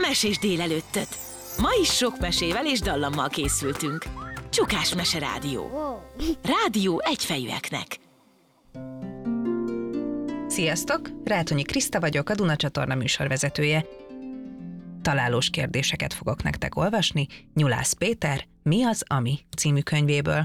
Mesés délelőttöt! Ma is sok mesével és dallammal készültünk. Csukás Mese Rádió. Rádió egyfejűeknek. Sziasztok! Rátonyi Kriszta vagyok, a Duna csatorna műsorvezetője. Találós kérdéseket fogok nektek olvasni Nyulász Péter Mi az, ami című könyvéből.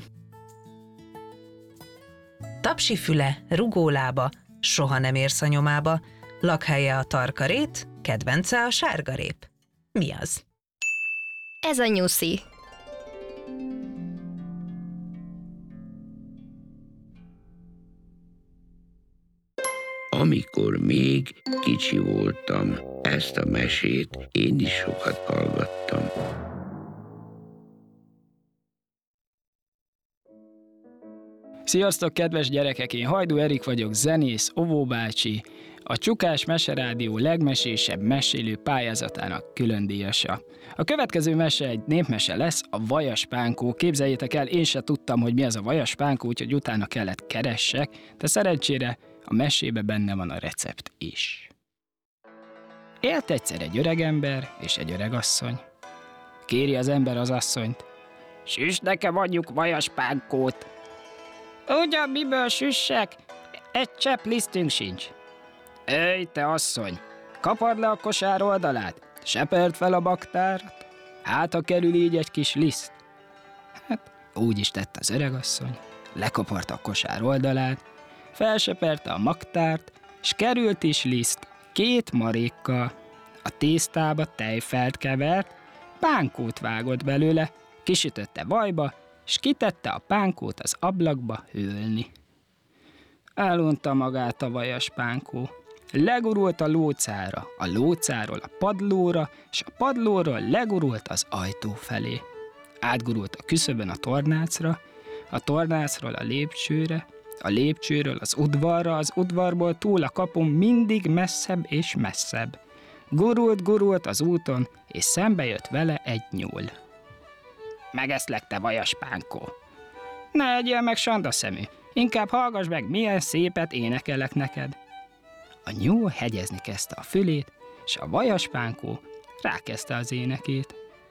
Tapsi füle, rugólába, soha nem érsz a nyomába, lakhelye a tarkarét, kedvence a sárgarép. Mi az? Ez a nyuszi. Amikor még kicsi voltam, ezt a mesét én is sokat hallgattam. Sziasztok, kedves gyerekek! Én Hajdú Erik vagyok, zenész, óvóbácsi, a Csukás Mese Rádió legmesésebb mesélő pályázatának külön díjasa. A következő mese egy népmese lesz, a Vajaspánkó. Képzeljétek el, én se tudtam, hogy mi az a Vajaspánkó, úgyhogy utána kellett keressek, de szerencsére a mesébe benne van a recept is. Élt egyszer egy öregember és egy öregasszony. Kéri az ember az asszonyt: süss nekem anyjuk vajaspánkót. Ugyan miből süssek? Egy csepp lisztünk sincs. Ej, te asszony, kapard le a kosár oldalát, seperd fel a baktárat, hát ha kerül így egy kis liszt. Hát úgy is tett az öregasszony, lekaparta a kosár oldalát, felseperte a maktárt, s került is liszt 2 marékkal. A tésztába tejfelt kevert, pánkót vágott belőle, kisütötte vajba, s kitette a pánkót az ablakba hőlni. Elunta magát a vajaspánkó. Legurult a lócára, a lócáról a padlóra, s a padlóról legurult az ajtó felé. Átgurult a küszöbön a tornácra, a tornácról a lépcsőre, a lépcsőről az udvarra, az udvarból túl a kapun mindig messzebb és messzebb. Gurult az úton, és szembe jött vele egy nyúl. Megeszlek, te vajaspánkó! Ne egyél meg sandaszemű, inkább hallgass meg, milyen szépet énekelek neked. A nyúl hegyezni kezdte a fülét, s a vajaspánkó rákezdte az énekét.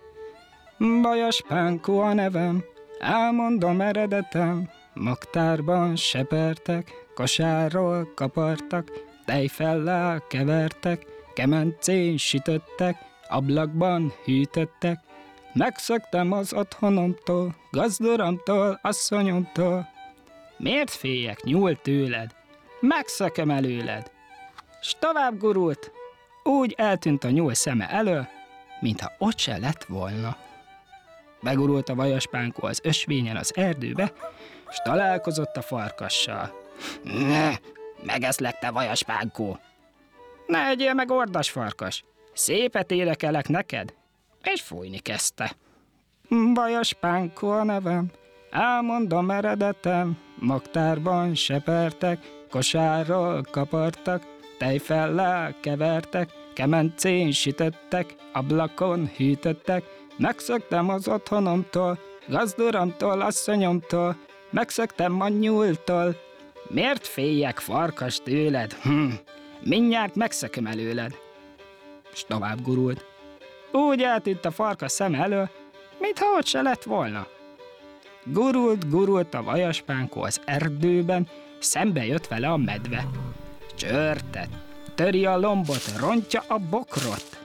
Vajaspánkó a nevem, elmondom eredetem, magtárban sepertek, kosárról kapartak, tejfellel kevertek, kemencén sütöttek, ablakban hűtöttek. Megszöktem az otthonomtól, gazduramtól, asszonyomtól. Miért féljek, nyúl, tőled? Megszököm előled. S tovább gurult, úgy eltűnt a nyúl szeme elől, mintha ott se lett volna. Begurult a vajaspánkó az ösvényen az erdőbe, s találkozott a farkassal. Ne, megeszlek, te vajaspánkó! Ne egyél meg, ordas farkas! Szépet énekelek neked! És fújni kezdte. Vajaspánkó a nevem, elmondom eredetem, magtárban sepertek, kosárról kapartak, tejfellel kevertek, kemencén sütöttek, ablakon hűtöttek. Megszöktem az otthonomtól, gazduramtól, asszonyomtól, megszöktem a nyúltól. Miért féljek, farkas, tőled? Mindjárt megszököm előled. S tovább gurult. Úgy eltűnt a farkas szeme elől, mintha ott se lett volna. Gurult a vajaspánkó az erdőben, szembe jött vele a medve. Csörtet, töri a lombot, rontja a bokrot.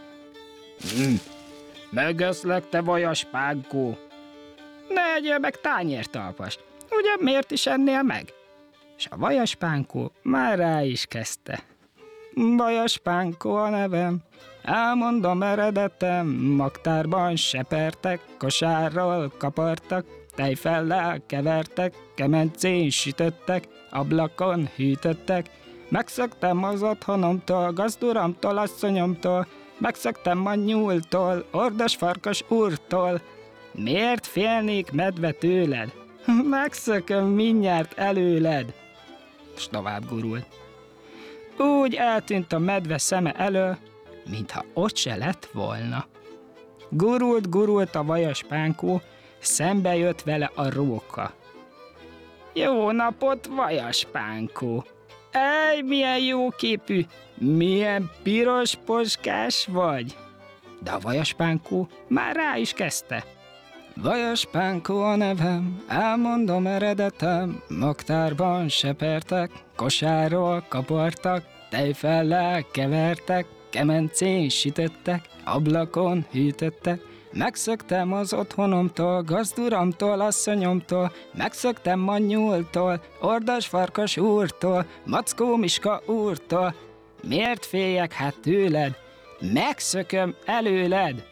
Megeszlek, te vajaspánkó! Ne egyél meg tányértalpast, ugye miért is ennél meg? S a vajaspánkó már rá is kezdte. Vajaspánkó a nevem, elmondom eredetem, magtárban sepertek, kosárral kapartak, tejfellel kevertek, kemencén sütöttek, ablakon hűtöttek. Megszöktem az otthonomtól, gazduramtól, asszonyomtól, megszöktem a nyúltól, ordas farkas úrtól. Miért félnék, medve, tőled? Megszököm mindjárt előled. S tovább gurult. Úgy eltűnt a medve szeme elől, mintha ott se lett volna. Gurult a vajaspánkó, szembe jött vele a róka. Jó napot, vajaspánkó! Ej, milyen jó képű, milyen piros poskás vagy! de a vajaspánkó már rá is kezdte. Vajaspánkó a nevem, elmondom eredetem, magtárban sepertek, kosárról kapartak, tejfellel kevertek, kemencén sütöttek, ablakon hűtöttek. Megszöktem az otthonomtól, gazduramtól, asszonyomtól, megszöktem a nyúltól, ordas farkas úrtól, Mackó Miska úrtól. Miért féljek hát tőled? Megszököm előled!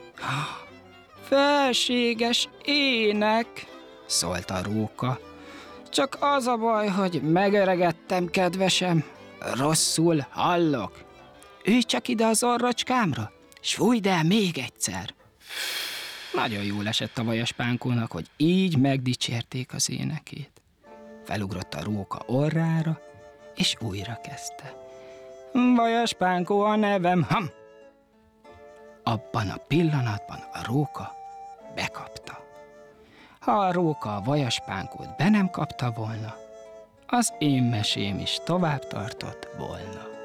Felséges ének, szólt a róka. Csak az a baj, hogy megöregedtem, kedvesem. Rosszul hallok. Ülj csak ide az orrocskámra, s fújd el még egyszer. Nagyon jól esett a vajaspánkónak, hogy így megdicsérték az énekét. Felugrott a róka orrára, és újra kezdte. Vajaspánkó a nevem, Abban a pillanatban a róka bekapta. Ha a róka a vajaspánkót be nem kapta volna, az én mesém is tovább tartott volna.